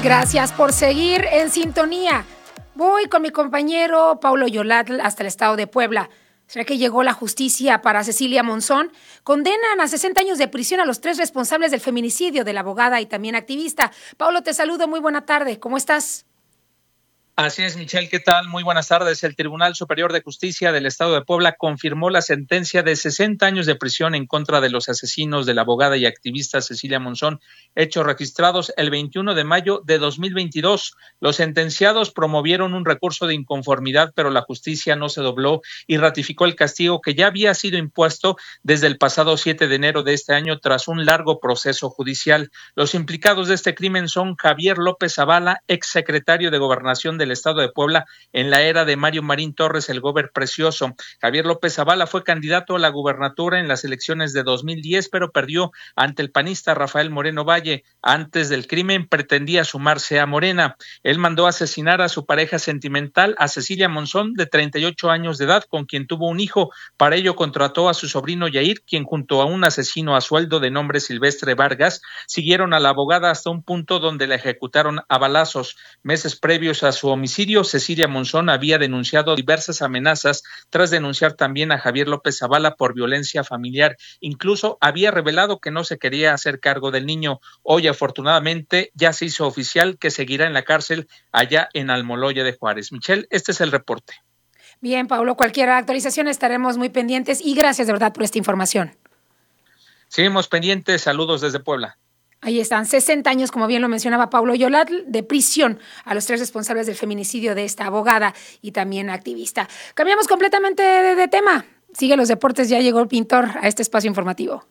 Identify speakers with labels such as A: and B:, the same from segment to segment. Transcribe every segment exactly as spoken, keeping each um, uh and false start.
A: Gracias por seguir en sintonía. Voy con mi compañero Paulo Yolatl hasta el estado de Puebla. ¿Será que llegó la justicia para Cecilia Monzón? Condenan a sesenta años de prisión a los tres responsables del feminicidio de la abogada y también activista. Paulo, te saludo, muy buena tarde. ¿Cómo estás?
B: Así es, Michelle, ¿qué tal? Muy buenas tardes. El Tribunal Superior de Justicia del Estado de Puebla confirmó la sentencia de sesenta años de prisión en contra de los asesinos de la abogada y activista Cecilia Monzón, hechos registrados el veintiuno de mayo de dos mil veintidós. Los sentenciados promovieron un recurso de inconformidad, pero la justicia no se dobló y ratificó el castigo que ya había sido impuesto desde el pasado siete de enero de este año tras un largo proceso judicial. Los implicados de este crimen son Javier López Zavala, exsecretario de Gobernación del Estado de Puebla en la era de Mario Marín Torres, el gober precioso. Javier López Zavala fue candidato a la gubernatura en las elecciones de dos mil diez, pero perdió ante el panista Rafael Moreno Valle. Antes del crimen pretendía sumarse a Morena. Él mandó asesinar a su pareja sentimental, a Cecilia Monzón, de treinta y ocho años de edad, con quien tuvo un hijo. Para ello contrató a su sobrino Yair, quien junto a un asesino a sueldo de nombre Silvestre Vargas, siguieron a la abogada hasta un punto donde la ejecutaron a balazos. Meses previos a su homicidio, Cecilia Monzón había denunciado diversas amenazas tras denunciar también a Javier López Zavala por violencia familiar. Incluso había revelado que no se quería hacer cargo del niño. Hoy, afortunadamente, ya se hizo oficial que seguirá en la cárcel allá en Almoloya de Juárez. Michelle, este es el reporte.
A: Bien, Paulo, cualquier actualización estaremos muy pendientes y gracias de verdad por esta información.
B: Seguimos pendientes. Saludos desde Puebla.
A: Ahí están, sesenta años, como bien lo mencionaba Paulo Yolatl, de prisión a los tres responsables del feminicidio de esta abogada y también activista. Cambiamos completamente de, de tema. Sigue los deportes, ya llegó el pintor a este espacio informativo.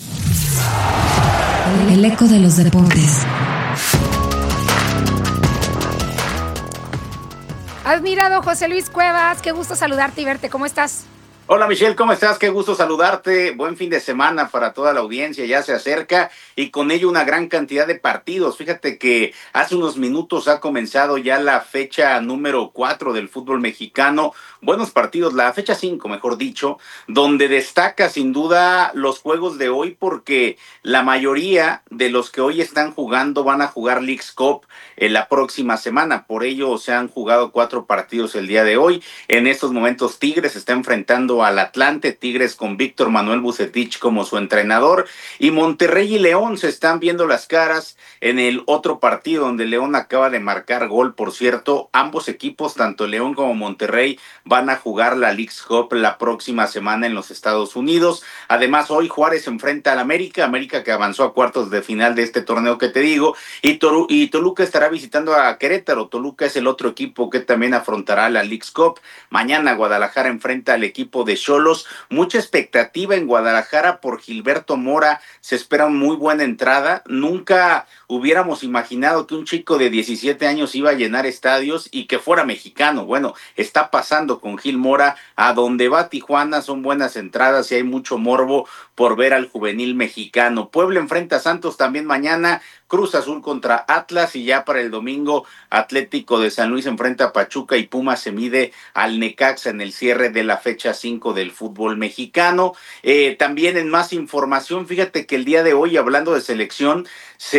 C: El eco de los deportes.
A: Admirado José Luis Cuevas, qué gusto saludarte y verte. ¿Cómo estás?
D: Hola Michelle, ¿cómo estás? Qué gusto saludarte. Buen fin de semana para toda la audiencia, ya se acerca y con ello una gran cantidad de partidos. Fíjate que hace unos minutos ha comenzado ya la fecha número cuatro del fútbol mexicano. Buenos partidos, la fecha cinco, mejor dicho, donde destaca sin duda los juegos de hoy porque la mayoría de los que hoy están jugando van a jugar Leagues Cup en la próxima semana. Por ello se han jugado cuatro partidos el día de hoy. En estos momentos Tigres está enfrentando al Atlante, Tigres con Víctor Manuel Bucetich como su entrenador, y Monterrey y León se están viendo las caras en el otro partido donde León acaba de marcar gol. Por cierto, ambos equipos, tanto León como Monterrey, van a jugar la Leagues Cup la próxima semana en los Estados Unidos. Además, hoy Juárez se enfrenta al América, América que avanzó a cuartos de final de este torneo que te digo, y, Tolu- y Toluca estará visitando a Querétaro. Toluca es el otro equipo que también afrontará la Leagues Cup. Mañana Guadalajara enfrenta al equipo de Xolos. Mucha expectativa en Guadalajara por Gilberto Mora. Se espera una muy buena entrada. Nunca hubiéramos imaginado que un chico de diecisiete años iba a llenar estadios y que fuera mexicano. Bueno, está pasando con Gil Mora. A donde va Tijuana son buenas entradas y hay mucho morbo por ver al juvenil mexicano. Puebla enfrenta a Santos también mañana. Cruz Azul contra Atlas y ya para el domingo Atlético de San Luis enfrenta a Pachuca y Pumas se mide al Necaxa en el cierre de la fecha cinco del fútbol mexicano. Eh, también en más información, fíjate que el día de hoy, hablando de selección,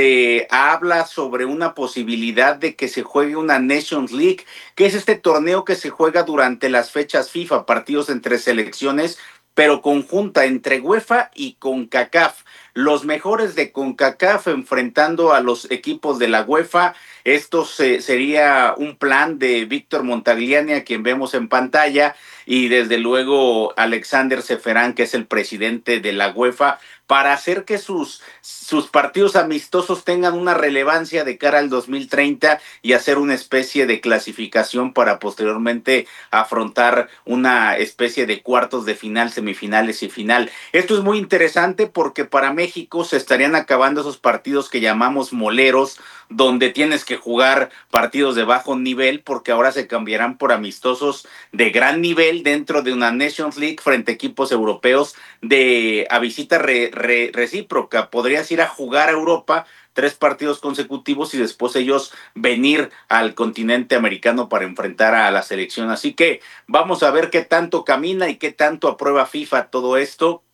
D: se habla sobre una posibilidad de que se juegue una Nations League, que es este torneo que se juega durante las fechas FIFA, partidos entre selecciones, pero conjunta entre UEFA y CONCACAF. Los mejores de CONCACAF enfrentando a los equipos de la UEFA. Esto se, sería un plan de Víctor Montagliani, a quien vemos en pantalla, y desde luego Alexander Seferán, que es el presidente de la UEFA, para hacer que sus, sus partidos amistosos tengan una relevancia de cara al dos mil treinta y hacer una especie de clasificación para posteriormente afrontar una especie de cuartos de final, semifinales y final. Esto es muy interesante porque para México se estarían acabando esos partidos que llamamos moleros, donde tienes que jugar partidos de bajo nivel, porque ahora se cambiarán por amistosos de gran nivel dentro de una Nations League frente a equipos europeos de a visita re, re, recíproca. Podrías ir a jugar a Europa tres partidos consecutivos y después ellos venir al continente americano para enfrentar a la selección. Así que vamos a ver qué tanto camina y qué tanto aprueba FIFA todo esto.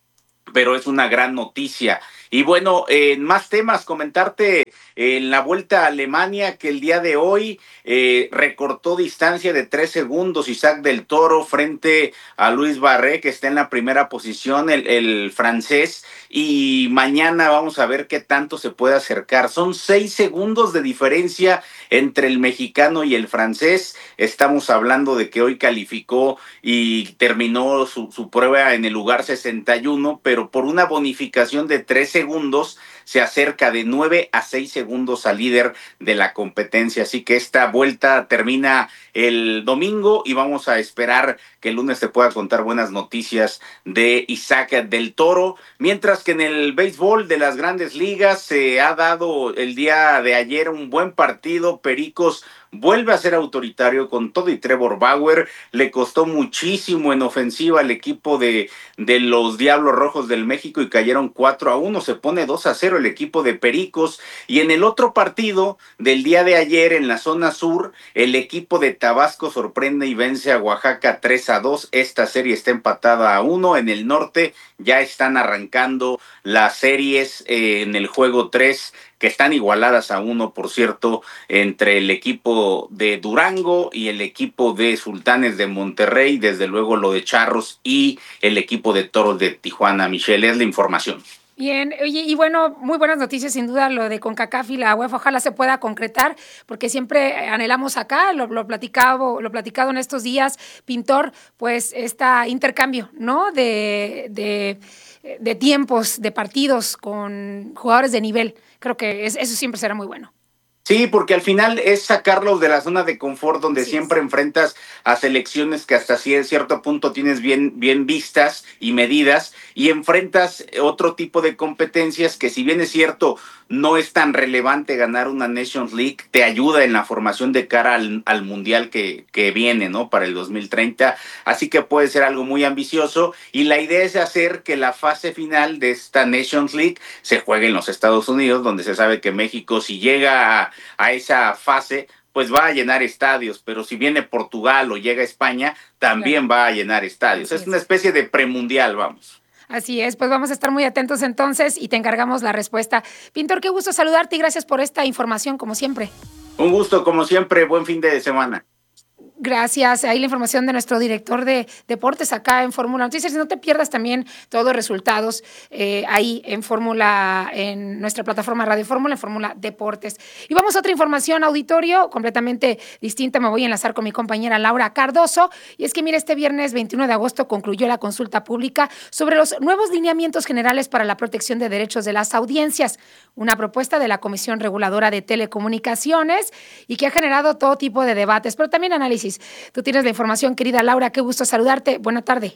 D: pero es una gran noticia. Y bueno, en eh, más temas, comentarte eh, en la Vuelta a Alemania que el día de hoy eh, recortó distancia de tres segundos Isaac del Toro frente a Luis Barré, que está en la primera posición, el, el francés, y mañana vamos a ver qué tanto se puede acercar. Son seis segundos de diferencia entre el mexicano y el francés. Estamos hablando de que hoy calificó y terminó su, su prueba en el lugar sesenta y uno, pero por una bonificación de tres segundos se acerca de nueve a seis segundos al líder de la competencia. Así que esta vuelta termina el domingo y vamos a esperar que el lunes te pueda contar buenas noticias de Isaac del Toro. Mientras que en el béisbol de las grandes ligas se ha dado el día de ayer un buen partido. Pericos vuelve a ser autoritario con todo y Trevor Bauer. Le costó muchísimo en ofensiva al equipo de, de los Diablos Rojos del México y cayeron cuatro a uno. Se pone dos a cero el equipo de Pericos. Y en el otro partido del día de ayer en la zona sur, el equipo de Tabasco sorprende y vence a Oaxaca tres a dos. Esta serie está empatada a uno. En el norte ya están arrancando las series eh, en el juego tres, que están igualadas a uno, por cierto, entre el equipo de Durango y el equipo de Sultanes de Monterrey, desde luego lo de Charros y el equipo de Toros de Tijuana. Michelle, es la información.
A: Bien, oye, y bueno, muy buenas noticias sin duda lo de CONCACAF y la UEFA, ojalá se pueda concretar, porque siempre anhelamos acá, lo, lo platicado, lo platicado en estos días, Pintor, pues este intercambio, ¿no? De, de, de tiempos, de partidos con jugadores de nivel. Creo que es, eso siempre será muy bueno.
D: Sí, porque al final es sacarlos de la zona de confort donde
A: Así
D: siempre
A: es.
D: enfrentas a selecciones que hasta cierto punto tienes bien, bien vistas y medidas, y enfrentas otro tipo de competencias que, si bien es cierto, no es tan relevante ganar una Nations League, te ayuda en la formación de cara al, al Mundial que, que viene, ¿no? Para el dos mil treinta, así que puede ser algo muy ambicioso, y la idea es hacer que la fase final de esta Nations League se juegue en los Estados Unidos, donde se sabe que México, si llega a a esa fase, pues va a llenar estadios, pero si viene Portugal o llega España, también claro, va a llenar estadios. Es, es una especie de premundial, vamos.
A: Así es, pues vamos a estar muy atentos entonces y te encargamos la respuesta. Pintor, qué gusto saludarte y gracias por esta información, como siempre.
D: Un gusto, como siempre, buen fin de semana.
A: Gracias. Ahí la información de nuestro director de deportes acá en Fórmula Noticias. Y no te pierdas también todos los resultados eh, ahí en Fórmula, en nuestra plataforma Radio Fórmula, en Fórmula Deportes. Y vamos a otra información, auditorio, completamente distinta. Me voy a enlazar con mi compañera Laura Cardoso. Y es que, mira, este viernes veintiuno de agosto concluyó la consulta pública sobre los nuevos lineamientos generales para la protección de derechos de las audiencias, una propuesta de la Comisión Reguladora de Telecomunicaciones y que ha generado todo tipo de debates, pero también análisis. Tú tienes la información, querida Laura, qué gusto saludarte. Buena tarde.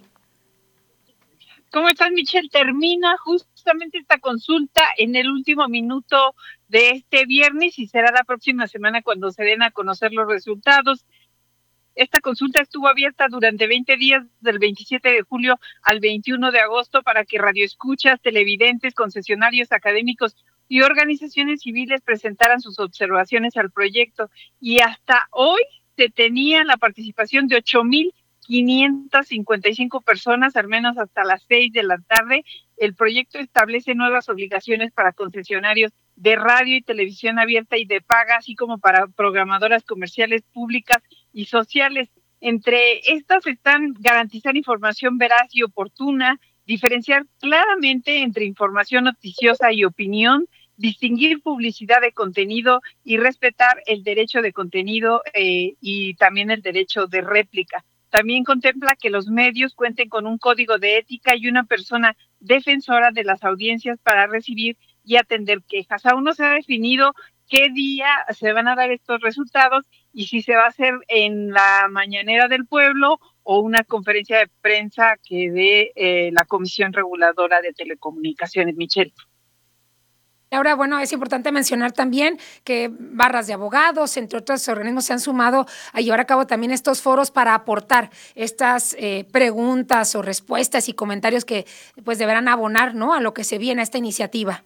E: ¿Cómo estás, Michelle? Termina justamente esta consulta en el último minuto de este viernes y será la próxima semana cuando se den a conocer los resultados. Esta consulta estuvo abierta durante veinte días, del veintisiete de julio al veintiuno de agosto, para que radioescuchas, televidentes, concesionarios académicos y organizaciones civiles presentaran sus observaciones al proyecto. Y hasta hoy se tenía la participación de ocho mil quinientas cincuenta y cinco personas, al menos hasta las seis de la tarde. El proyecto establece nuevas obligaciones para concesionarios de radio y televisión abierta y de paga, así como para programadoras comerciales, públicas y sociales. Entre estas están garantizar información veraz y oportuna, diferenciar claramente entre información noticiosa y opinión, distinguir publicidad de contenido y respetar el derecho de contenido eh, y también el derecho de réplica. También contempla que los medios cuenten con un código de ética y una persona defensora de las audiencias para recibir y atender quejas. Aún no se ha definido qué día se van a dar estos resultados y si se va a hacer en la mañanera del pueblo o una conferencia de prensa que dé eh, la Comisión Reguladora de Telecomunicaciones. Michelle.
A: Laura, bueno, es importante mencionar también que barras de abogados, entre otros organismos, se han sumado a llevar a cabo también estos foros para aportar estas eh, preguntas o respuestas y comentarios que pues deberán abonar, ¿no?, a lo que se viene a esta iniciativa.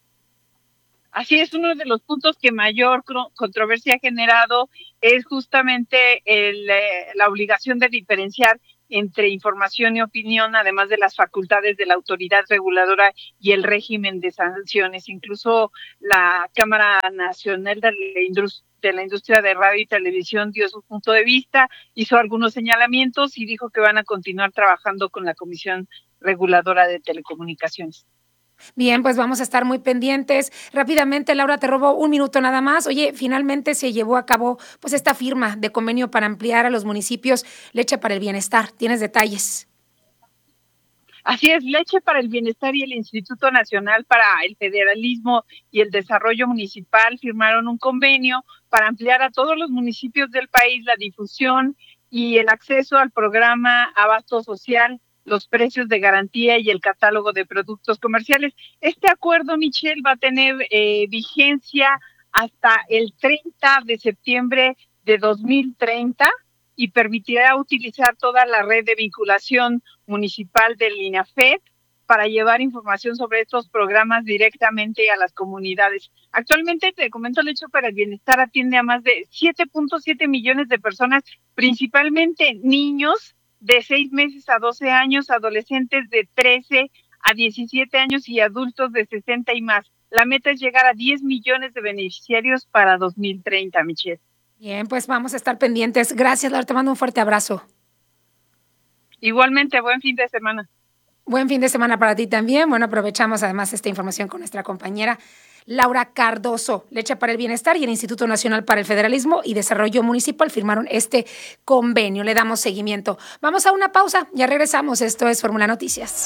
E: Así es, uno de los puntos que mayor controversia ha generado es justamente el, eh, la obligación de diferenciar entre información y opinión, además de las facultades de la autoridad reguladora y el régimen de sanciones. Incluso la Cámara Nacional de la Industria de la industria de radio y televisión dio su punto de vista, hizo algunos señalamientos y dijo que van a continuar trabajando con la Comisión Reguladora de Telecomunicaciones.
A: Bien, pues vamos a estar muy pendientes. Rápidamente, Laura, te robo un minuto nada más. Oye, finalmente se llevó a cabo pues esta firma de convenio para ampliar a los municipios Leche para el Bienestar. ¿Tienes detalles?
E: Así es, Leche para el Bienestar y el Instituto Nacional para el Federalismo y el Desarrollo Municipal firmaron un convenio para ampliar a todos los municipios del país la difusión y el acceso al programa Abasto Social, los precios de garantía y el catálogo de productos comerciales. Este acuerdo, Michelle, va a tener eh, vigencia hasta el treinta de septiembre de dos mil treinta y permitirá utilizar toda la red de vinculación municipal del INAFED para llevar información sobre estos programas directamente a las comunidades. Actualmente, te comento, Leche para el Bienestar atiende a más de siete punto siete millones de personas, principalmente niños de seis meses a doce años, adolescentes de trece a diecisiete años y adultos de sesenta y más. La meta es llegar a diez millones de beneficiarios para dos mil treinta, Michelle.
A: Bien, pues vamos a estar pendientes. Gracias, Laura, te mando un fuerte abrazo.
E: Igualmente, buen fin de semana.
A: Buen fin de semana para ti también. Bueno, aprovechamos además esta información con nuestra compañera Laura Cardoso. Leche para el Bienestar y el Instituto Nacional para el Federalismo y Desarrollo Municipal firmaron este convenio. Le damos seguimiento. Vamos a una pausa, ya regresamos. Esto es Fórmula Noticias.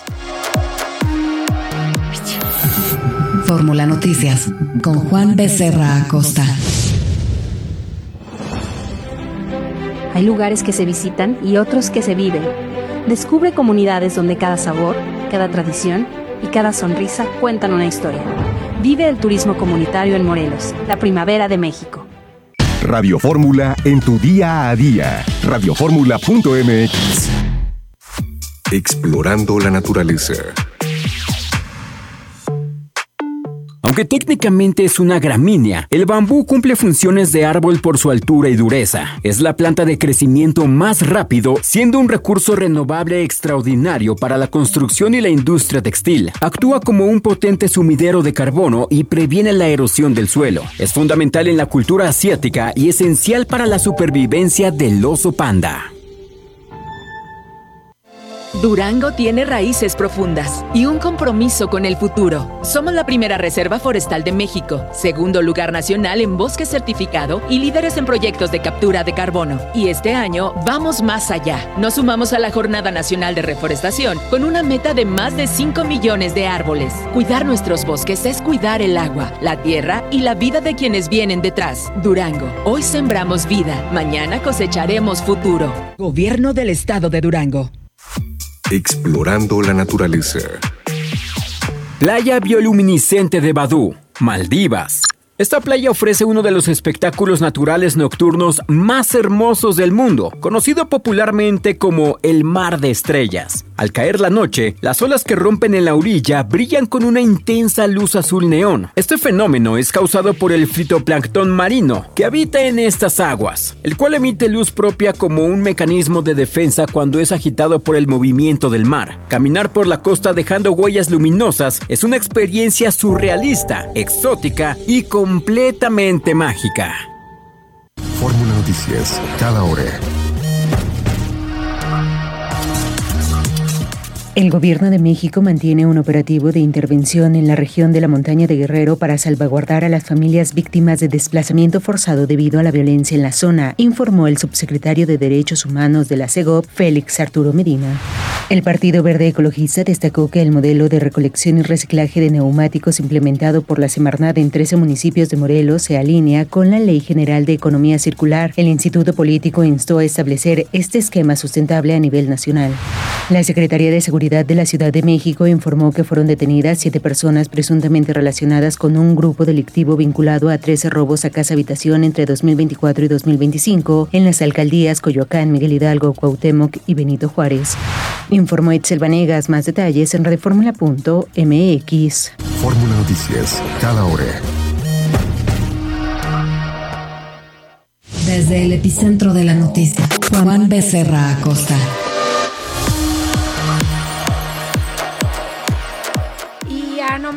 C: Fórmula Noticias con Juan Becerra Acosta.
F: Hay lugares que se visitan y otros que se viven. Descubre comunidades donde cada sabor, cada tradición y cada sonrisa cuentan una historia. Vive el turismo comunitario en Morelos, la primavera de México.
G: Radio Fórmula en tu día a día. radio fórmula punto m x. Explorando la naturaleza.
H: Aunque técnicamente es una gramínea, el bambú cumple funciones de árbol por su altura y dureza. Es la planta de crecimiento más rápido, siendo un recurso renovable extraordinario para la construcción y la industria textil. Actúa como un potente sumidero de carbono y previene la erosión del suelo. Es fundamental en la cultura asiática y esencial para la supervivencia del oso panda.
I: Durango tiene raíces profundas y un compromiso con el futuro. Somos la primera reserva forestal de México, segundo lugar nacional en bosque certificado y líderes en proyectos de captura de carbono. Y este año vamos más allá. Nos sumamos a la Jornada Nacional de Reforestación con una meta de más de cinco millones de árboles. Cuidar nuestros bosques es cuidar el agua, la tierra y la vida de quienes vienen detrás. Durango, hoy sembramos vida, mañana cosecharemos futuro. Gobierno del Estado de Durango.
G: Explorando la naturaleza.
H: Playa bioluminiscente de Badú, Maldivas. Esta playa ofrece uno de los espectáculos naturales nocturnos más hermosos del mundo, conocido popularmente como el Mar de Estrellas. Al caer la noche, las olas que rompen en la orilla brillan con una intensa luz azul neón. Este fenómeno es causado por el fitoplancton marino, que habita en estas aguas, el cual emite luz propia como un mecanismo de defensa cuando es agitado por el movimiento del mar. Caminar por la costa dejando huellas luminosas es una experiencia surrealista, exótica y completamente mágica.
G: Fórmula Noticias, cada hora.
J: El Gobierno de México mantiene un operativo de intervención en la región de la montaña de Guerrero para salvaguardar a las familias víctimas de desplazamiento forzado debido a la violencia en la zona, informó el subsecretario de Derechos Humanos de la SEGOP, Félix Arturo Medina. El Partido Verde Ecologista destacó que el modelo de recolección y reciclaje de neumáticos implementado por la Semarnat en trece municipios de Morelos se alinea con la Ley General de Economía Circular. El Instituto Político instó a establecer este esquema sustentable a nivel nacional. La Secretaría de Seguridad de la Ciudad de México informó que fueron detenidas siete personas presuntamente relacionadas con un grupo delictivo vinculado a trece robos a casa-habitación entre dos mil veinticuatro y dos mil veinticinco en las alcaldías Coyoacán, Miguel Hidalgo, Cuauhtémoc y Benito Juárez. Informó Itzel Vanegas. Más detalles en radio fórmula punto m x.
G: Fórmula Noticias, cada hora.
C: Desde el epicentro de la noticia, Juan Becerra Acosta.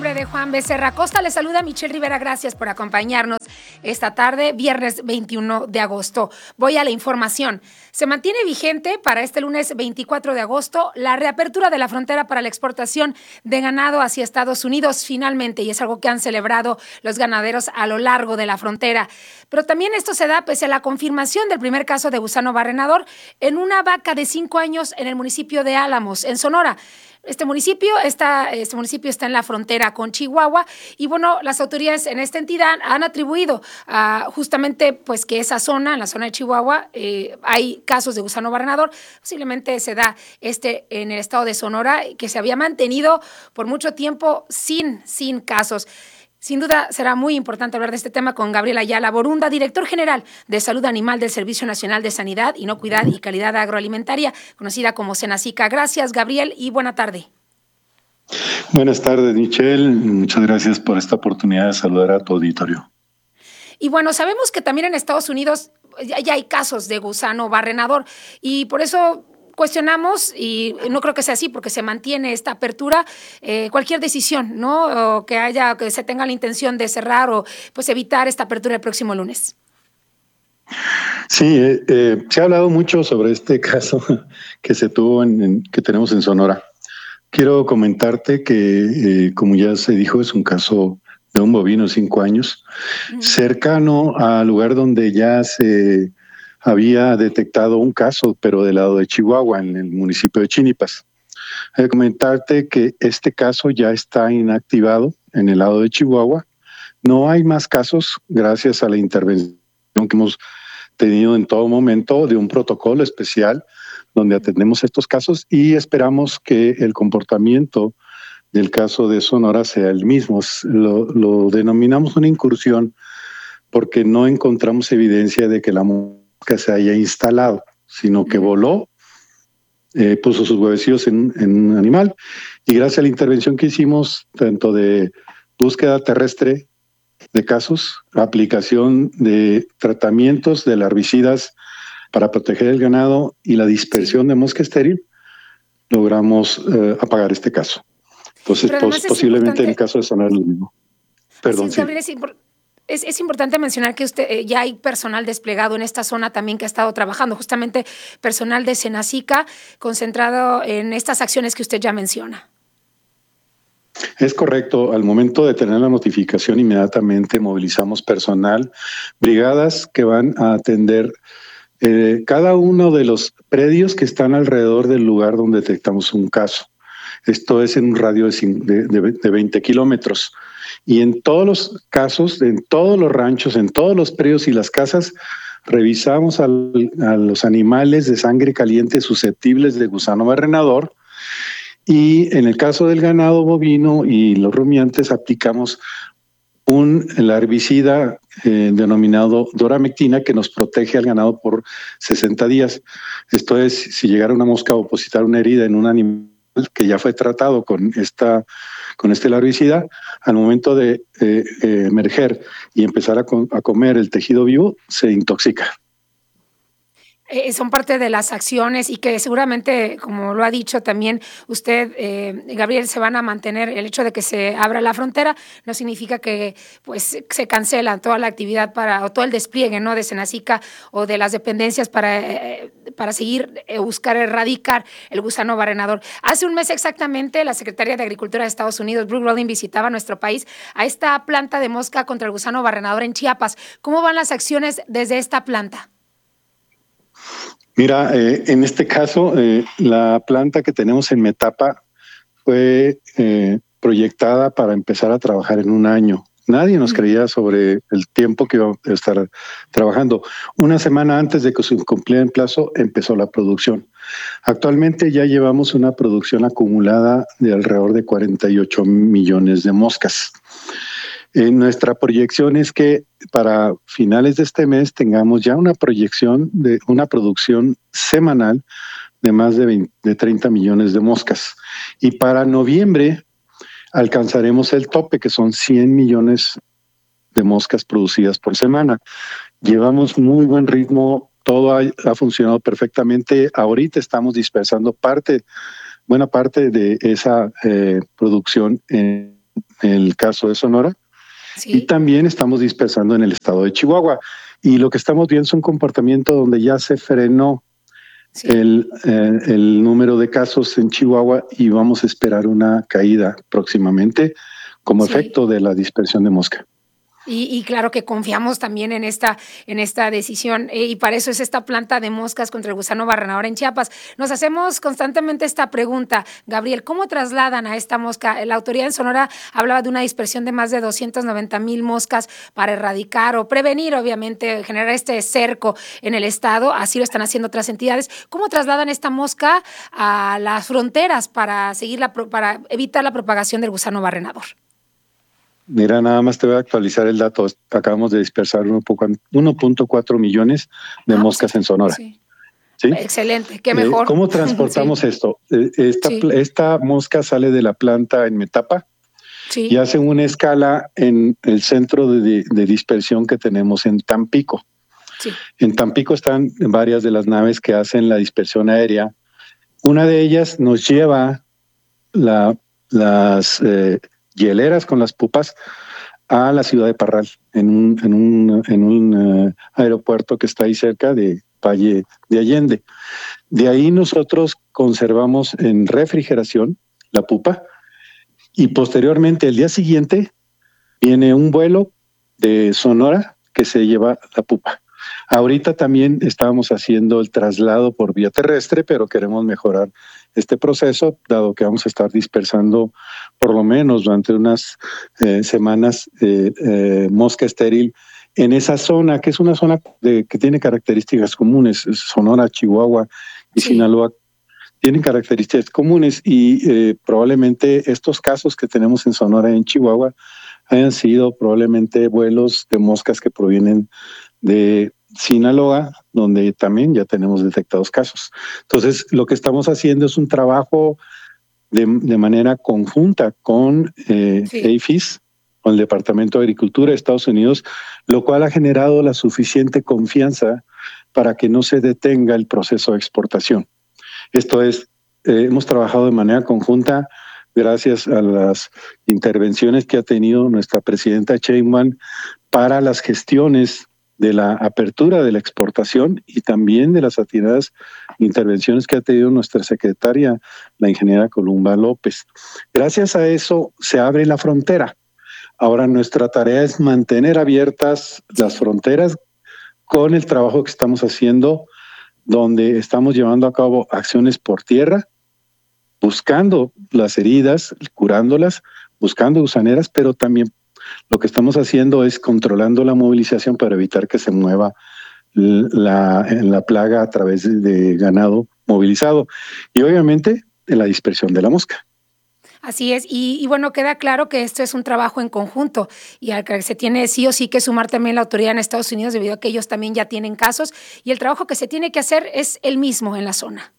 A: nombre de Juan Becerra Acosta, le saluda Michelle Rivera. Gracias por acompañarnos esta tarde, viernes veintiuno de agosto. Voy a la información. Se mantiene vigente para este lunes veinticuatro de agosto la reapertura de la frontera para la exportación de ganado hacia Estados Unidos finalmente, y es algo que han celebrado los ganaderos a lo largo de la frontera. Pero también esto se da pese a la confirmación del primer caso de gusano barrenador en una vaca de cinco años en el municipio de Álamos, en Sonora. Este municipio está, este municipio está en la frontera con Chihuahua y bueno, las autoridades en esta entidad han atribuido uh, justamente pues que esa zona, en la zona de Chihuahua, eh, hay casos de gusano barrenador. Posiblemente se da este en el estado de Sonora, que se había mantenido por mucho tiempo sin, sin casos. Sin duda será muy importante hablar de este tema con Gabriel Ayala Borunda, director general de Salud Animal del Servicio Nacional de Sanidad, Inocuidad y Calidad Agroalimentaria, conocida como Senacica. Gracias, Gabriel, y buena tarde.
K: Buenas tardes, Michelle. Muchas gracias por esta oportunidad de saludar a tu auditorio.
A: Y bueno, sabemos que también en Estados Unidos ya hay casos de gusano barrenador y por eso cuestionamos, y no creo que sea así porque se mantiene esta apertura, eh, cualquier decisión, ¿no? O que haya, que se tenga la intención de cerrar o pues evitar esta apertura el próximo lunes.
K: Sí, eh, eh, se ha hablado mucho sobre este caso que se tuvo en, en que tenemos en Sonora. Quiero comentarte que, eh, como ya se dijo, es un caso de un bovino de cinco años, uh-huh. cercano al lugar donde ya se había detectado un caso, pero del lado de Chihuahua, en el municipio de Chinipas. Hay que comentarte que este caso ya está inactivado en el lado de Chihuahua. No hay más casos gracias a la intervención que hemos tenido en todo momento de un protocolo especial donde atendemos estos casos y esperamos que el comportamiento del caso de Sonora sea el mismo. Lo, lo denominamos una incursión porque no encontramos evidencia de que la que se haya instalado, sino que voló, eh, puso sus huevecillos en, en un animal y gracias a la intervención que hicimos, tanto de búsqueda terrestre de casos, aplicación de tratamientos de herbicidas para proteger el ganado y la dispersión de mosca estéril, logramos eh, apagar este caso. Entonces, pos, posiblemente en el caso de Sonora lo mismo. Perdón, sí.
A: sí. Es, es importante mencionar que usted eh, ya hay personal desplegado en esta zona también que ha estado trabajando, justamente personal de Senacica concentrado en estas acciones que usted ya menciona.
K: Es correcto. Al momento de tener la notificación, inmediatamente movilizamos personal, brigadas que van a atender eh, cada uno de los predios que están alrededor del lugar donde detectamos un caso. Esto es en un radio de, de, de veinte kilómetros. Y en todos los casos, en todos los ranchos, en todos los predios y las casas, revisamos al, a los animales de sangre caliente susceptibles de gusano barrenador. Y en el caso del ganado bovino y los rumiantes, aplicamos un el herbicida eh, denominado doramectina que nos protege al ganado por sesenta días. Esto es, si llegara una mosca a opositar una herida en un animal que ya fue tratado con esta con este herbicida, al momento de eh, eh, emerger y empezar a, com- a comer el tejido vivo, se intoxica.
A: Eh, son parte de las acciones y que seguramente, como lo ha dicho también usted, eh, Gabriel, se van a mantener. El hecho de que se abra la frontera no significa que pues se cancela toda la actividad para o todo el despliegue, ¿no?, de Senacica o de las dependencias para, eh, para seguir eh, buscar erradicar el gusano barrenador. Hace un mes exactamente, la Secretaría de Agricultura de Estados Unidos, Brooke Rollin, visitaba nuestro país a esta planta de mosca contra el gusano barrenador en Chiapas. ¿Cómo van las acciones desde esta planta?
K: Mira, eh, en este caso, eh, la planta que tenemos en Metapa fue eh, proyectada para empezar a trabajar en un año. Nadie nos creía sobre el tiempo que iba a estar trabajando. Una semana antes de que se cumpliera el plazo, empezó la producción. Actualmente ya llevamos una producción acumulada de alrededor de cuarenta y ocho millones de moscas. Eh, nuestra proyección es que para finales de este mes tengamos ya una proyección de una producción semanal de más de, veinte, de treinta millones de moscas. Y para noviembre alcanzaremos el tope, que son cien millones de moscas producidas por semana. Llevamos muy buen ritmo, todo ha, ha funcionado perfectamente. Ahorita estamos dispersando parte, buena parte de esa eh, producción en el caso de Sonora.
A: Sí.
K: Y también estamos dispersando en el estado de Chihuahua. Y lo que estamos viendo es un comportamiento donde ya se frenó sí. el, eh, el número de casos en Chihuahua y vamos a esperar una caída próximamente como sí. efecto de la dispersión de mosca.
A: Y, y claro que confiamos también en esta, en esta decisión eh, y para eso es esta planta de moscas contra el gusano barrenador en Chiapas. Nos hacemos constantemente esta pregunta, Gabriel, ¿cómo trasladan a esta mosca? La autoridad en Sonora hablaba de una dispersión de más de doscientas noventa mil moscas para erradicar o prevenir, obviamente, generar este cerco en el estado, así lo están haciendo otras entidades. ¿Cómo trasladan esta mosca a las fronteras para, seguir la, para evitar la propagación del gusano barrenador?
K: Mira, nada más te voy a actualizar el dato. Acabamos de dispersar uno punto cuatro millones de ah, moscas sí, en Sonora. Sí.
A: ¿Sí? Excelente, qué mejor.
K: Eh, ¿Cómo transportamos sí. esto? Esta, sí. esta mosca sale de la planta en Metapa sí. y hace una escala en el centro de, de dispersión que tenemos en Tampico. Sí. En Tampico están varias de las naves que hacen la dispersión aérea. Una de ellas nos lleva la, las... Eh, hieleras con las pupas a la ciudad de Parral, en un, en un, en un uh, aeropuerto que está ahí cerca de Valle de Allende. De ahí nosotros conservamos en refrigeración la pupa y posteriormente, el día siguiente, viene un vuelo de Sonora que se lleva la pupa. Ahorita también estábamos haciendo el traslado por vía terrestre, pero queremos mejorar este proceso, dado que vamos a estar dispersando por lo menos durante unas eh, semanas eh, eh, mosca estéril en esa zona, que es una zona de, que tiene características comunes. Sonora, Chihuahua y sí. Sinaloa tienen características comunes y eh, probablemente estos casos que tenemos en Sonora y en Chihuahua hayan sido probablemente vuelos de moscas que provienen de Sinaloa, donde también ya tenemos detectados casos. Entonces, lo que estamos haciendo es un trabajo de, de manera conjunta con eh, sí. A F I S, con el Departamento de Agricultura de Estados Unidos, lo cual ha generado la suficiente confianza para que no se detenga el proceso de exportación. Esto es, eh, hemos trabajado de manera conjunta gracias a las intervenciones que ha tenido nuestra presidenta Sheinbaum para las gestiones de la apertura de la exportación y también de las atinadas intervenciones que ha tenido nuestra secretaria, la ingeniera Columba López. Gracias a eso se abre la frontera. Ahora nuestra tarea es mantener abiertas las fronteras con el trabajo que estamos haciendo, donde estamos llevando a cabo acciones por tierra, buscando las heridas, curándolas, buscando gusaneras, pero también lo que estamos haciendo es controlando la movilización para evitar que se mueva la, la plaga a través de ganado movilizado y obviamente en la dispersión de la mosca.
A: Así es, y, y bueno, queda claro que esto es un trabajo en conjunto y al que se tiene sí o sí que sumar también la autoridad en Estados Unidos debido a que ellos también ya tienen casos y el trabajo que se tiene que hacer es el mismo en la zona.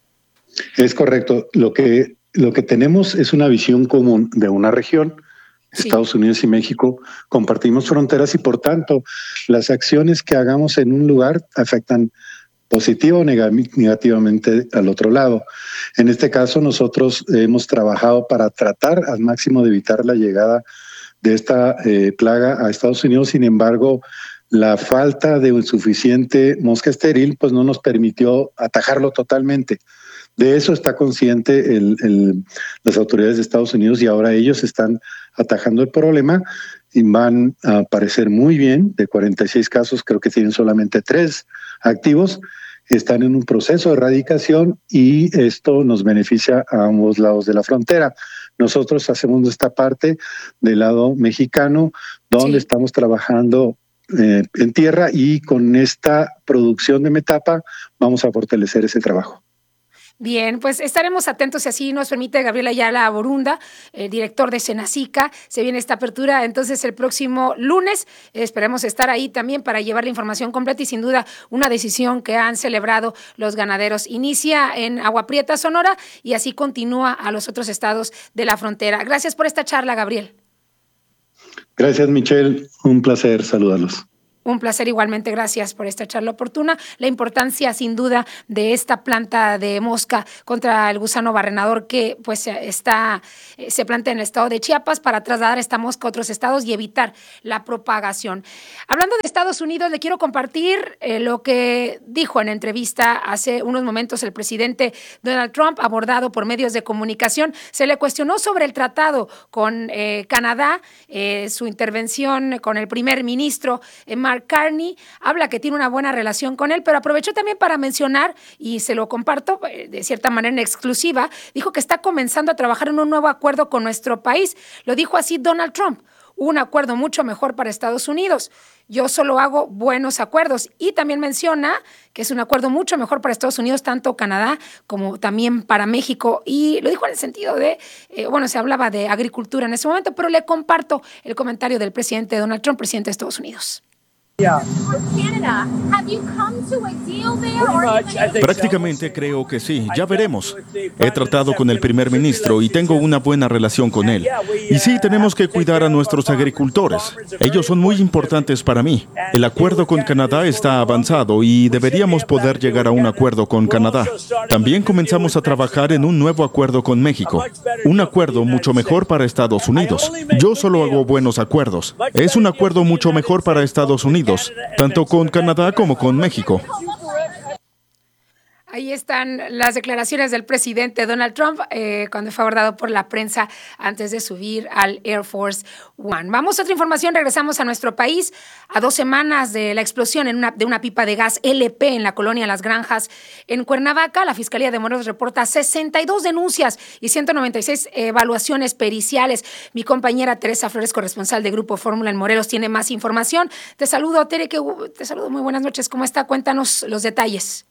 K: Es correcto, lo que, lo que tenemos es una visión común de una región. Sí. Estados Unidos y México compartimos fronteras y por tanto las acciones que hagamos en un lugar afectan positivo o negativamente al otro lado. En este caso nosotros hemos trabajado para tratar al máximo de evitar la llegada de esta eh, plaga a Estados Unidos. Sin embargo, la falta de un suficiente mosca estéril pues no nos permitió atajarlo totalmente. De eso está consciente el, el, las autoridades de Estados Unidos y ahora ellos están atajando el problema y van a aparecer muy bien. De cuarenta y seis casos, creo que tienen solamente tres activos. Están en un proceso de erradicación y esto nos beneficia a ambos lados de la frontera. Nosotros hacemos esta parte del lado mexicano, donde sí. estamos trabajando eh, en tierra y con esta producción de Metapa vamos a fortalecer ese trabajo.
A: Bien, pues estaremos atentos si así nos permite Gabriel Ayala Borunda, el director de Senacica. Se viene esta apertura entonces el próximo lunes. Esperemos estar ahí también para llevar la información completa y sin duda una decisión que han celebrado los ganaderos. Inicia en Agua Prieta, Sonora y así continúa a los otros estados de la frontera. Gracias por esta charla, Gabriel.
K: Gracias, Michelle. Un placer saludarlos.
A: Un placer igualmente, gracias por esta charla oportuna. La importancia, sin duda, de esta planta de mosca contra el gusano barrenador que pues está, se plantea en el estado de Chiapas para trasladar esta mosca a otros estados y evitar la propagación. Hablando de Estados Unidos, le quiero compartir eh, lo que dijo en entrevista hace unos momentos el presidente Donald Trump, abordado por medios de comunicación. Se le cuestionó sobre el tratado con eh, Canadá, eh, su intervención con el primer ministro, eh, Mark Carney, habla que tiene una buena relación con él, pero aprovechó también para mencionar, y se lo comparto de cierta manera en exclusiva, dijo que está comenzando a trabajar en un nuevo acuerdo con nuestro país. Lo dijo así Donald Trump, un acuerdo mucho mejor para Estados Unidos. Yo solo hago buenos acuerdos. Y también menciona que es un acuerdo mucho mejor para Estados Unidos, tanto Canadá como también para México. Y lo dijo en el sentido de, eh, bueno, se hablaba de agricultura en ese momento, pero le comparto el comentario del presidente Donald Trump, presidente de Estados Unidos.
L: Prácticamente creo que sí, ya veremos. He tratado con el primer ministro y tengo una buena relación con él. Y sí, tenemos que cuidar a nuestros agricultores. Ellos son muy importantes para mí. El acuerdo con Canadá está avanzado y deberíamos poder llegar a un acuerdo con Canadá. También comenzamos a trabajar en un nuevo acuerdo con México. Un acuerdo mucho mejor para Estados Unidos. Yo solo hago buenos acuerdos. Es un acuerdo mucho mejor para Estados Unidos, tanto con Canadá como con México.
A: Ahí están las declaraciones del presidente Donald Trump eh, cuando fue abordado por la prensa antes de subir al Air Force One. Vamos a otra información, regresamos a nuestro país. A dos semanas de la explosión en una, de una pipa de gas L P en la colonia Las Granjas en Cuernavaca, la Fiscalía de Morelos reporta sesenta y dos denuncias y ciento noventa y seis evaluaciones periciales. Mi compañera Teresa Flores, corresponsal de Grupo Fórmula en Morelos, tiene más información. Te saludo, Tere, que, te saludo, muy buenas noches. ¿Cómo está? Cuéntanos los detalles.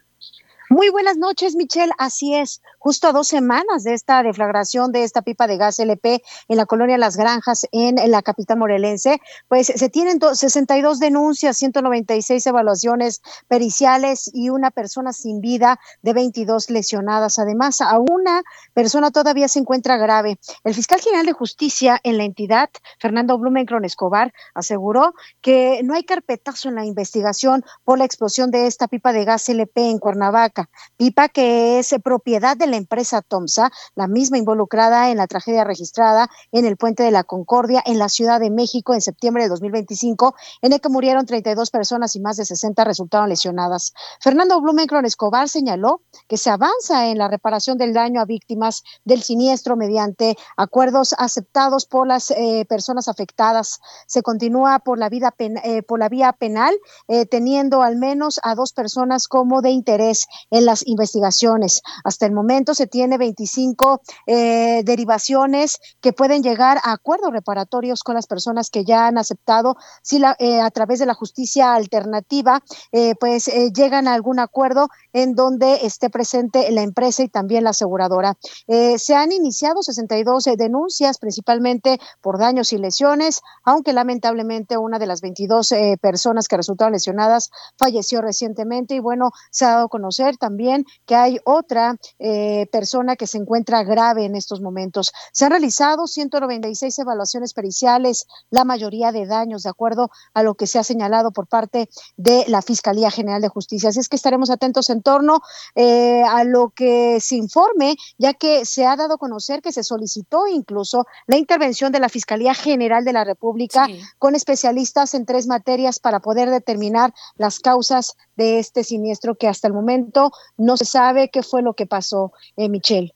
M: Muy buenas noches, Michelle. Así es, justo a dos semanas de esta deflagración de esta pipa de gas L P en la colonia Las Granjas, en la capital morelense, pues se tienen sesenta y dos denuncias, ciento noventa y seis evaluaciones periciales y una persona sin vida de veintidós lesionadas. Además, a una persona todavía se encuentra grave. El fiscal general de justicia en la entidad, Fernando Blumenkron Escobar, aseguró que no hay carpetazo en la investigación por la explosión de esta pipa de gas L P en Cuernavaca. Pipa que es propiedad de la empresa Tomsa, la misma involucrada en la tragedia registrada en el Puente de la Concordia en la Ciudad de México en septiembre de dos mil veinticinco, en el que murieron treinta y dos personas y más de sesenta resultaron lesionadas. Fernando Blumenkron Escobar señaló que se avanza en la reparación del daño a víctimas del siniestro mediante acuerdos aceptados por las eh, personas afectadas. Se continúa por la, vida pen, eh, por la vía penal, eh, teniendo al menos a dos personas como de interés en las investigaciones. Hasta el momento se tiene veinticinco eh, derivaciones que pueden llegar a acuerdos reparatorios con las personas que ya han aceptado, si la, eh, a través de la justicia alternativa, eh, pues eh, llegan a algún acuerdo en donde esté presente la empresa y también la aseguradora. Eh, se han iniciado sesenta y dos eh, denuncias, principalmente por daños y lesiones, aunque lamentablemente una de las veintidós eh, personas que resultaron lesionadas falleció recientemente y bueno, se ha dado a conocer también que hay otra eh, persona que se encuentra grave en estos momentos. Se han realizado ciento noventa y seis evaluaciones periciales, la mayoría de daños, de acuerdo a lo que se ha señalado por parte de la Fiscalía General de Justicia. Así es que estaremos atentos en torno eh, a lo que se informe, ya que se ha dado a conocer que se solicitó incluso la intervención de la Fiscalía General de la República sí. con especialistas en tres materias para poder determinar las causas de este siniestro que hasta el momento no se sabe qué fue lo que pasó, eh, Michelle.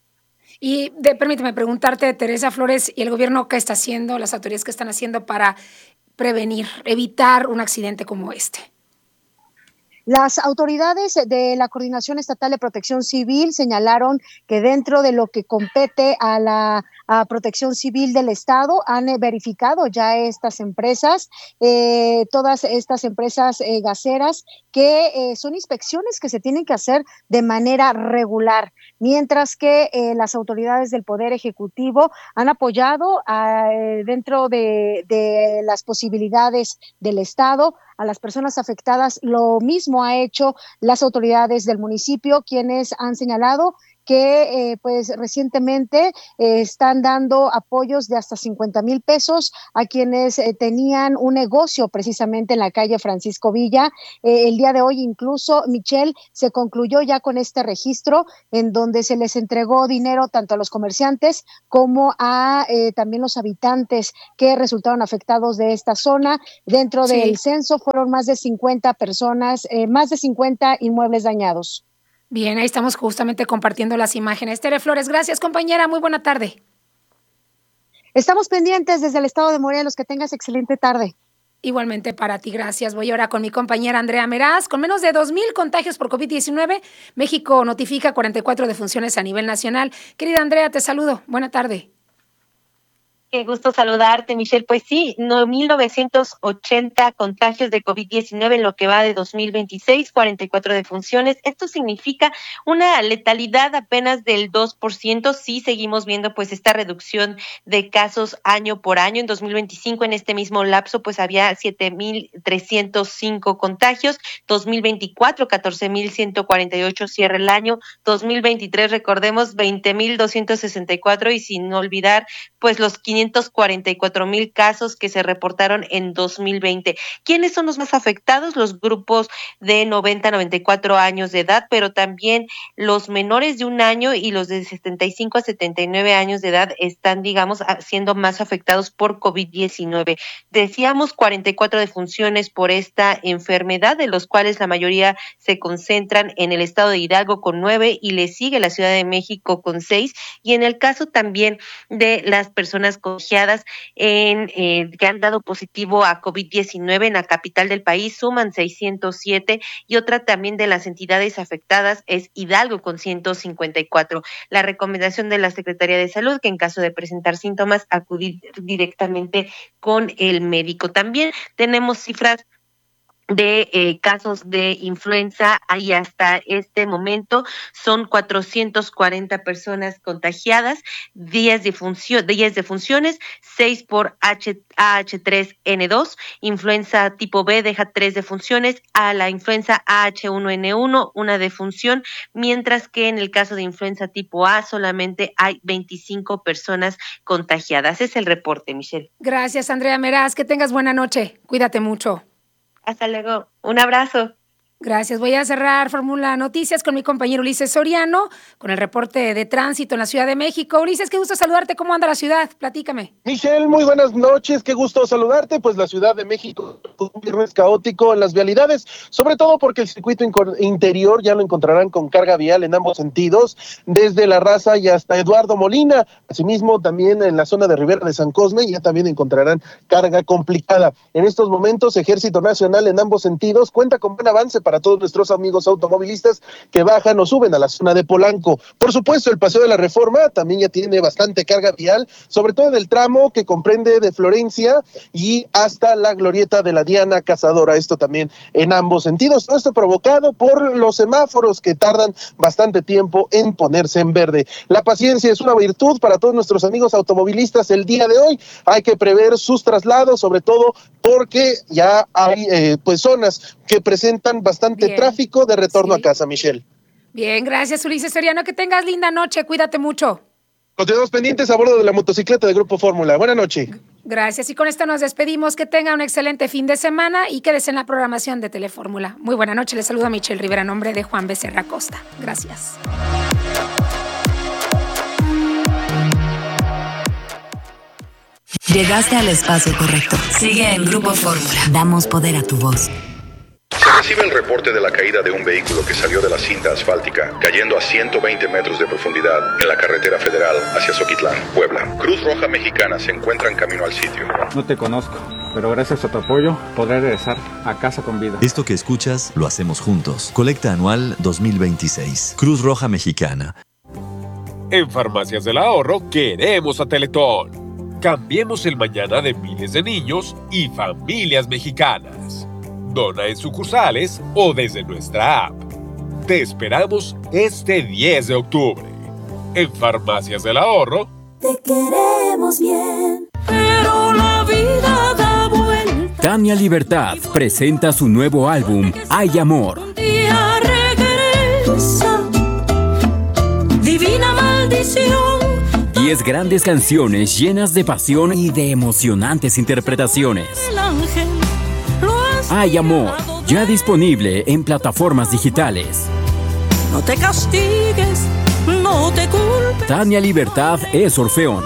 A: Y de, permíteme preguntarte, Teresa Flores, ¿y el gobierno qué está haciendo, las autoridades qué están haciendo para prevenir, evitar un accidente como este?
M: Las autoridades de la Coordinación Estatal de Protección Civil señalaron que dentro de lo que compete a la a Protección Civil del Estado han eh, verificado ya estas empresas, eh, todas estas empresas eh, gaseras, que eh, son inspecciones que se tienen que hacer de manera regular, mientras que eh, las autoridades del Poder Ejecutivo han apoyado a, eh, dentro de, de las posibilidades del Estado a las personas afectadas. Lo mismo ha hecho las autoridades del municipio, quienes han señalado que eh, pues recientemente eh, están dando apoyos de hasta cincuenta mil pesos a quienes eh, tenían un negocio precisamente en la calle Francisco Villa. Eh, el día de hoy incluso, Michelle, se concluyó ya con este registro en donde se les entregó dinero tanto a los comerciantes como a eh, también los habitantes que resultaron afectados de esta zona. Dentro sí. del censo fueron más de cincuenta personas, eh, más de cincuenta inmuebles dañados.
A: Bien, ahí estamos justamente compartiendo las imágenes. Tere Flores, gracias, compañera. Muy buena tarde.
M: Estamos pendientes desde el estado de Morelos. Que tengas excelente tarde.
A: Igualmente para ti, gracias. Voy ahora con mi compañera Andrea Meraz. Con menos de dos mil contagios por COVID diecinueve, México notifica cuarenta y cuatro defunciones a nivel nacional. Querida Andrea, te saludo. Buena tarde.
N: Qué gusto saludarte, Michelle. Pues sí, mil novecientos ochenta contagios de COVID diecinueve en lo que va de dos mil veintiséis, cuarenta y cuatro defunciones. Esto significa una letalidad apenas del dos por ciento. Sí seguimos viendo pues esta reducción de casos año por año. En dos mil veinticinco, en este mismo lapso, pues había siete mil trescientos cinco contagios. dos mil veinticuatro, catorce mil ciento cuarenta y ocho cierra el año. dos mil veintitrés, recordemos, veinte mil doscientos sesenta y cuatro y sin olvidar pues los quinientos cuarenta y cuatro mil casos que se reportaron en dos mil veinte. ¿Quiénes son los más afectados? Los grupos de noventa a noventa y cuatro años de edad, pero también los menores de un año y los de setenta y cinco a setenta y nueve años de edad están, digamos, siendo más afectados por COVID diecinueve. Decíamos cuarenta y cuatro defunciones por esta enfermedad, de los cuales la mayoría se concentran en el estado de Hidalgo con nueve y le sigue la Ciudad de México con seis. Y en el caso también de las personas contagiadas en, eh, que han dado positivo a COVID diecinueve en la capital del país suman seiscientos siete y otra también de las entidades afectadas es Hidalgo con ciento cincuenta y cuatro. La recomendación de la Secretaría de Salud que en caso de presentar síntomas acudir directamente con el médico. También tenemos cifras de eh, casos de influenza. Ahí hasta este momento son cuatrocientas cuarenta personas contagiadas, diez defunciones, diez defunciones, seis por H, A H tres N dos, influenza tipo B deja tres defunciones, a la influenza A H uno N uno una defunción, mientras que en el caso de influenza tipo A solamente hay veinticinco personas contagiadas. Es el reporte, Michelle.
A: Gracias, Andrea Meraz, que tengas buena noche, cuídate mucho.
N: Hasta luego. Un abrazo.
A: Gracias. Voy a cerrar Fórmula Noticias con mi compañero Ulises Soriano, con el reporte de tránsito en la Ciudad de México. Ulises, qué gusto saludarte. ¿Cómo anda la ciudad? Platícame.
O: Michelle, muy buenas noches. Qué gusto saludarte. Pues la Ciudad de México, un viernes caótico en las vialidades, sobre todo porque el circuito interior ya lo encontrarán con carga vial en ambos sentidos, desde La Raza y hasta Eduardo Molina. Asimismo, también en la zona de Rivera de San Cosme ya también encontrarán carga complicada. En estos momentos, Ejército Nacional en ambos sentidos cuenta con buen avance para para todos nuestros amigos automovilistas que bajan o suben a la zona de Polanco. Por supuesto, el Paseo de la Reforma también ya tiene bastante carga vial, sobre todo en el tramo que comprende de Florencia y hasta la glorieta de la Diana Cazadora, esto también en ambos sentidos. Todo esto provocado por los semáforos que tardan bastante tiempo en ponerse en verde. La paciencia es una virtud para todos nuestros amigos automovilistas el día de hoy. Hay que prever sus traslados, sobre todo porque ya hay eh, pues zonas que presentan bastante Bien. tráfico de retorno sí. a casa, Michelle.
A: Bien, gracias Ulises Soriano, que tengas linda noche, cuídate mucho.
O: Continuamos pendientes a bordo de la motocicleta de Grupo Fórmula. Buenas noches.
A: Gracias, y con esto nos despedimos. Que tenga un excelente fin de semana y quédese en la programación de Telefórmula. Muy buena noche, les saluda Michelle Rivera, en nombre de Juan Becerra Acosta. Gracias.
C: Llegaste al espacio correcto. Sigue en Grupo Fórmula. Damos poder a tu voz.
P: Se recibe el reporte de la caída de un vehículo que salió de la cinta asfáltica, cayendo a ciento veinte metros de profundidad en la carretera federal hacia Zoquitlán, Puebla. Cruz Roja Mexicana se encuentra en camino al sitio.
Q: No te conozco, pero gracias a tu apoyo podré regresar a casa con vida.
R: Esto que escuchas lo hacemos juntos. Colecta Anual dos mil veintiséis. Cruz Roja Mexicana.
S: En Farmacias del Ahorro queremos a Teletón. Cambiemos el mañana de miles de niños y familias mexicanas. Dona en sucursales o desde nuestra app. Te esperamos este diez de octubre. En Farmacias del Ahorro.
T: Te queremos bien, pero la vida da vuelta.
H: Tania Libertad presenta su nuevo álbum, Hay Amor.
T: Un día regresa.
H: diez grandes canciones llenas de pasión y de emocionantes interpretaciones. Hay amor, ya disponible en plataformas digitales.
T: No te castigues, no te culpes.
H: Tania Libertad es Orfeón.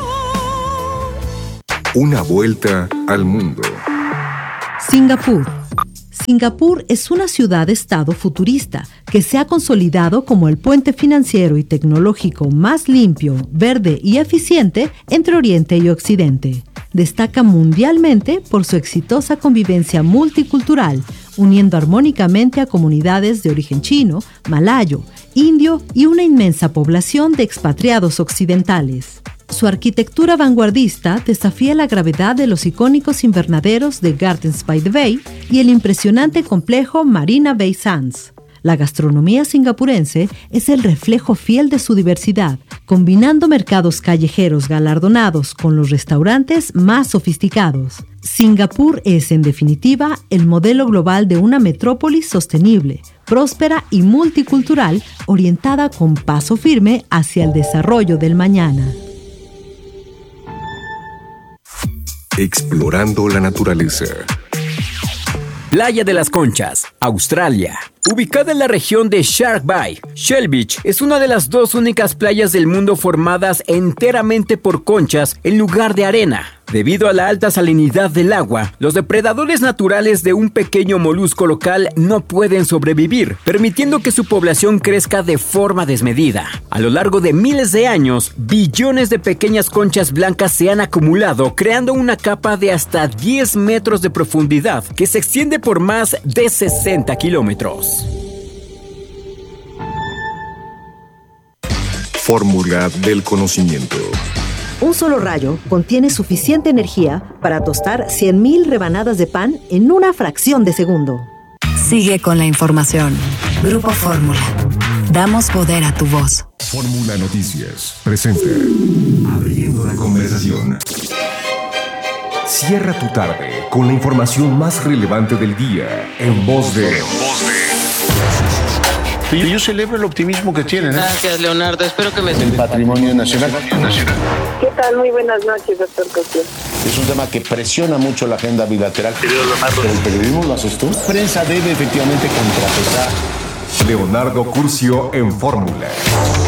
G: Una vuelta al mundo.
U: Singapur. Singapur es una ciudad-estado futurista que se ha consolidado como el puente financiero y tecnológico más limpio, verde y eficiente entre Oriente y Occidente. Destaca mundialmente por su exitosa convivencia multicultural, uniendo armónicamente a comunidades de origen chino, malayo, indio y una inmensa población de expatriados occidentales. Su arquitectura vanguardista desafía la gravedad de los icónicos invernaderos de Gardens by the Bay y el impresionante complejo Marina Bay Sands. La gastronomía singapurense es el reflejo fiel de su diversidad, combinando mercados callejeros galardonados con los restaurantes más sofisticados. Singapur es, en definitiva, el modelo global de una metrópolis sostenible, próspera y multicultural, orientada con paso firme hacia el desarrollo del mañana.
G: Explorando la naturaleza.
H: Playa de las Conchas, Australia. Ubicada en la región de Shark Bay, Shell Beach es una de las dos únicas playas del mundo formadas enteramente por conchas en lugar de arena. Debido a la alta salinidad del agua, los depredadores naturales de un pequeño molusco local no pueden sobrevivir, permitiendo que su población crezca de forma desmedida. A lo largo de miles de años, billones de pequeñas conchas blancas se han acumulado, creando una capa de hasta diez metros de profundidad que se extiende por más de sesenta kilómetros.
G: Fórmula del conocimiento.
U: Un solo rayo contiene suficiente energía para tostar cien mil rebanadas de pan en una fracción de segundo.
C: Sigue con la información. Grupo Fórmula. Damos poder a tu voz.
G: Fórmula Noticias presenta Abriendo la conversación. Cierra tu tarde con la información más relevante del día en voz de...
V: Yo, yo celebro el optimismo que tienen. ¿eh?
W: Gracias, Leonardo. Espero que me...
V: El patrimonio nacional.
X: ¿Qué tal? Muy buenas noches, doctor Cosío.
V: Es un tema que presiona mucho la agenda bilateral. Pero el periodismo lo haces tú. La prensa debe efectivamente contrapesar.
G: Leonardo Curcio en Fórmula.